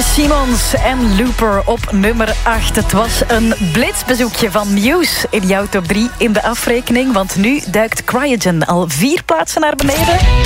Simons en Looper op nummer 8. Het was een blitsbezoekje van Muse in jouw top 3 in de afrekening. Want nu duikt Cryogen al 4 plaatsen naar beneden.